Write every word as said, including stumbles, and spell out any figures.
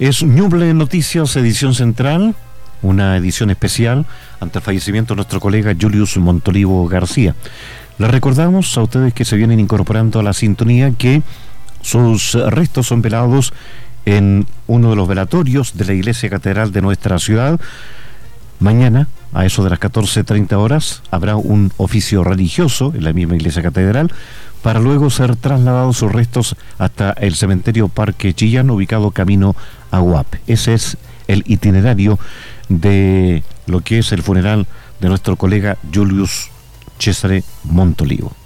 Es Ñuble Noticias, edición central, una edición especial ante el fallecimiento de nuestro colega Julius Montolivo García. Les recordamos a ustedes que se vienen incorporando a la sintonía que sus restos son velados en uno de los velatorios de la Iglesia Catedral de nuestra ciudad. Mañana, a eso de las catorce treinta horas, habrá un oficio religioso en la misma Iglesia Catedral, para luego ser trasladados sus restos hasta el cementerio Parque Chillán, ubicado camino a Guape. Ese es el itinerario de lo que es el funeral de nuestro colega Julius Cesare Montolivo.